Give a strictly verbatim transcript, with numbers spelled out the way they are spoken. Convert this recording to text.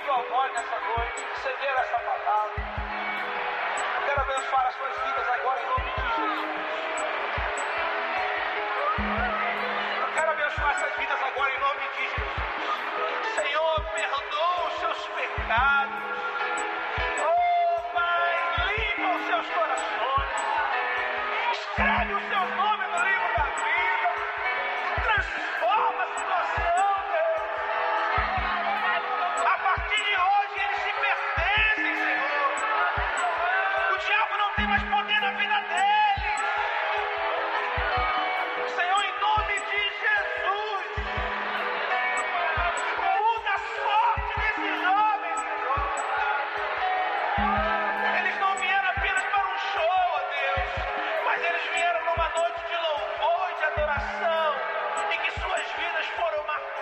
tua voz nessa noite, receber essa palavra. Eu quero abençoar as suas vidas agora em nome de Jesus. Eu quero abençoar essas vidas agora em nome de Jesus. Senhor, perdoa os seus pecados. Oh, Pai, limpa os seus corações. Escreve o seu nome no livro da vida. Transforma a situação, Deus. A partir de hoje eles se pertencem, Senhor. O diabo não tem mais poder na vida deles. Senhor, em nome de Jesus, muda a sorte desses jovens, Senhor. Eles não vieram apenas para um show, ó Deus, mas eles vieram numa noite de louvor e de adoração, em que suas vidas foram marcadas.